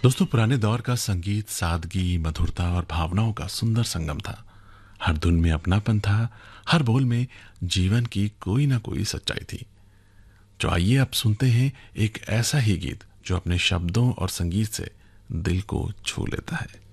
दोस्तों, पुराने दौर का संगीत सादगी, मधुरता और भावनाओं का सुंदर संगम था। हर धुन में अपनापन था, हर बोल में जीवन की कोई ना कोई सच्चाई थी। तो आइए अब सुनते हैं एक ऐसा ही गीत जो अपने शब्दों और संगीत से दिल को छू लेता है।